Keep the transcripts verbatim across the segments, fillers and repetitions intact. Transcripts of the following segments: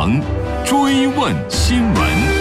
房，追问新闻。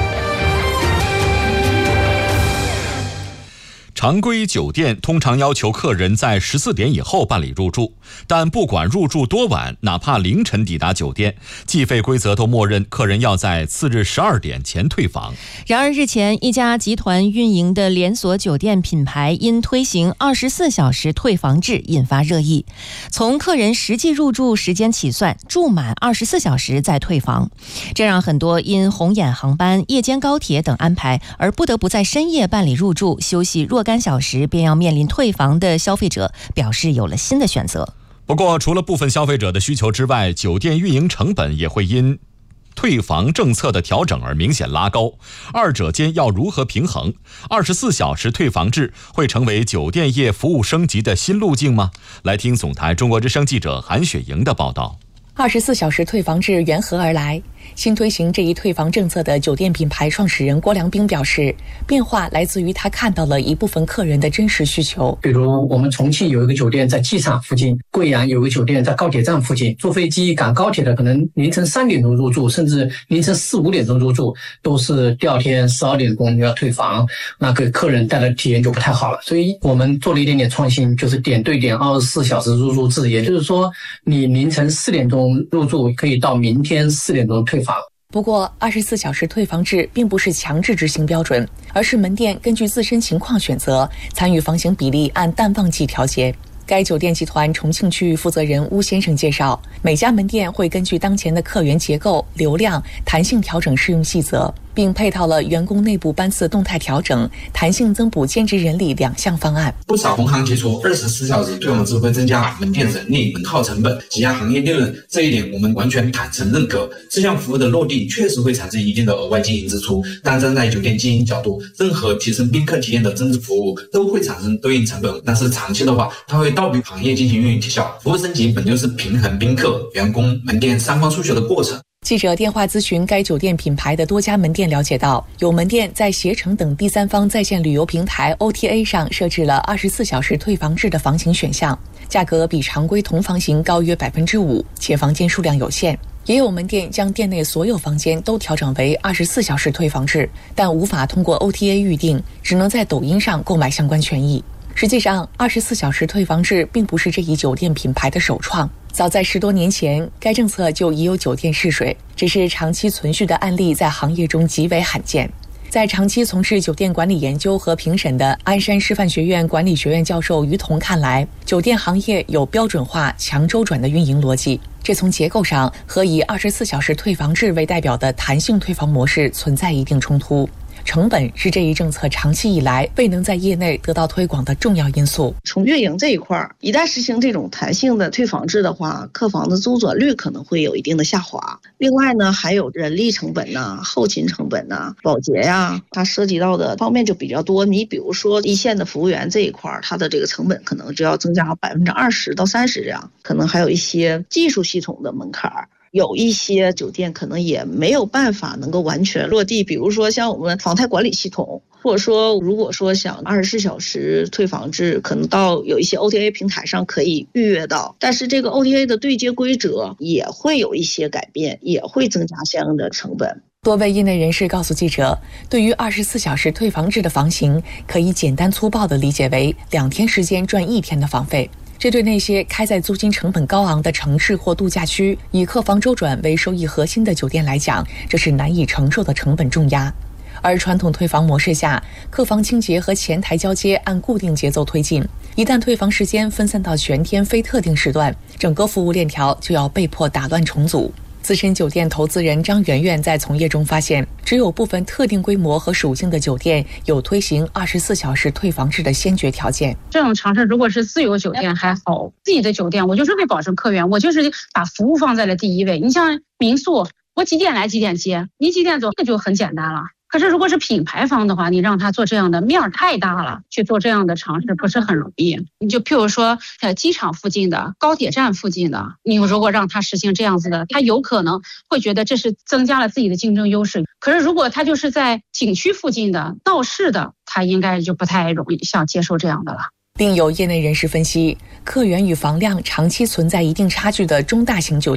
常规酒店通常要求客人在十四点以后办理入住，但不管入住多晚，哪怕凌晨抵达酒店，计费规则都默认客人要在次日十二点前退房。 然而日前，一家集团运营的连锁酒店品牌因推行二十四小时退房制引发热议，从客人实际入住时间起算，住满二十四小时再退房，这让很多因红眼航班、夜间高铁等安排而不得不在深夜办理入住，休息若干小时便要面临退房的消费者表示有了新的选择。 不过，除了部分消费者的需求之外，酒店运营成本也会因退房政策的调整而明显拉高，二者间要如何平衡？二十四小时退房制会成为酒店业服务升级的新路径吗？来听总台中国之声记者韩雪莹的报道。 二十四小时退房制缘何而来？新推行这一退房政策的酒店品牌创始人郭良斌表示，变化来自于他看到了一部分客人的真实需求。 比如我们重庆有一个酒店在机场附近，贵阳有个酒店在高铁站附近，坐飞机赶高铁的可能凌晨三点钟入住，甚至凌晨四五点钟入住，都是第二天十二点钟要退房，那给客人带来的体验就不太好了。所以我们做了一点点创新，就是点对点二十四小时入住制，也就是说你凌晨四点钟入住可以到明天四点钟退房。 不过二十四小时退房制并不是强制执行标准，而是门店根据自身情况选择，参与房型比例按淡旺季调节。该酒店集团重庆区域负责人邬先生介绍，每家门店会根据当前的客源结构、流量弹性调整适用细则，并配套了员工内部班次动态调整、弹性增补兼职人力两项方案。 不少同行提出，二十四小时退房制会增加门店人力、门号成本，挤压行业利润，这一点我们完全坦诚认可。这项服务的落地确实会产生一定的额外经营支出，但站在酒店经营角度，任何提升宾客体验的增值服务都会产生对应成本，但是长期的话，它会倒逼行业进行运营提效。服务升级本就是平衡宾客、员工、门店三方诉求的过程。 记者电话咨询该酒店品牌的多家门店了解到，有门店在携程等第三方在线旅游平台 O T A 上设置了二十四小时退房制的房型选项，价格比常规同房型高约 百分之五， 且房间数量有限。也有门店将店内所有房间都调整为二十四小时退房制，但无法通过 O T A 预订，只能在抖音上购买相关权益。实际上，二十四小时退房制并不是这一酒店品牌的首创，早在十多年前，该政策就已有酒店试水，只是长期存续的案例在行业中极为罕见。在长期从事酒店管理研究和评审的鞍山师范学院管理学院教授于彤看来，酒店行业有标准化、强周转的运营逻辑，这从结构上和以二十四小时退房制为代表的弹性退房模式存在一定冲突。成本是这一政策长期以来未能在业内得到推广的重要因素。 从运营这一块，一旦实行这种弹性的退房制的话，客房的周转率可能会有一定的下滑。另外呢，还有人力成本呐、啊、后勤成本呐、啊、保洁呀、啊，它涉及到的方面就比较多。你比如说一线的服务员这一块，它的这个成本可能就要增加百分之二十到三十这样，可能还有一些技术系统的门槛。有一些酒店可能也没有办法能够完全落地，比如说像我们房贷管理系统，或者说如果说想二十四小时退房制，可能到有一些 O T A 平台上可以预约到，但是这个 O T A 的对接规则也会有一些改变，也会增加相应的成本。 多位业内人士告诉记者，对于二十四小时退房制的房型，可以简单粗暴地理解为两天时间赚一天的房费。这对那些开在租金成本高昂的城市或度假区，以客房周转为收益核心的酒店来讲，这是难以承受的成本重压。而传统退房模式下，客房清洁和前台交接按固定节奏推进，一旦退房时间分散到全天非特定时段，整个服务链条就要被迫打乱重组。资深酒店投资人张媛媛在从业中发现，只有部分特定规模和属性的酒店有推行二十四小时退房制的先决条件。 这种尝试如果是自由酒店还好，自己的酒店我就是为保证客源，我就是把服务放在了第一位。你像民宿，我几点来几点接，你几点走，这就很简单了。可是如果是品牌方的话，你让他做这样的面儿太大了，去做这样的尝试不是很容易。你就譬如说呃机场附近的、高铁站附近的，你如果让他实行这样子的，他有可能会觉得这是增加了自己的竞争优势。可是如果他就是在景区附近的、闹市的，他应该就不太容易想接受这样的了。 另有业内人士分析，客源与房量长期存在一定差距的中大型酒店